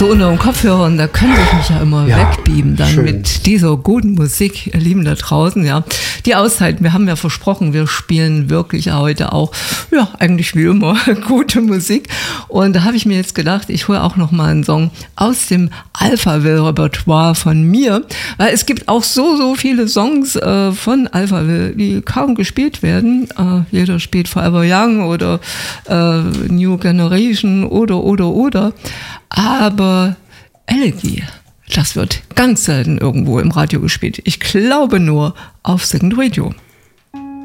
so unter den Kopfhörern, da können sich mich ja immer wegbeamen dann schön. Mit dieser guten Musik, ihr Lieben da draußen, ja. Die Auszeit, wir haben ja versprochen, wir spielen wirklich heute auch, ja, eigentlich wie immer, gute Musik. Und da habe ich mir jetzt gedacht, ich hole auch noch mal einen Song aus dem Alphaville-Repertoire von mir, weil es gibt auch so viele Songs von Alphaville, die kaum gespielt werden. Jeder spielt Forever Young oder New Generation oder. Aber Elegy, das wird ganz selten irgendwo im Radio gespielt. Ich glaube nur auf Second Radio.